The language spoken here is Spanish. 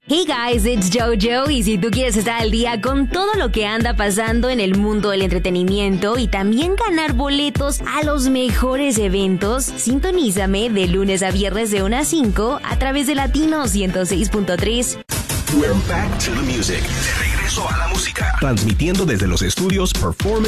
Hey guys, it's JoJo y si tú quieres estar al día con todo lo que anda pasando en el mundo del entretenimiento y también ganar boletos a los mejores eventos, sintonízame de lunes a viernes de 1 a 5 a través de Latino 106.3. We're back to the music. De regreso a la música. Transmitiendo desde los estudios Performance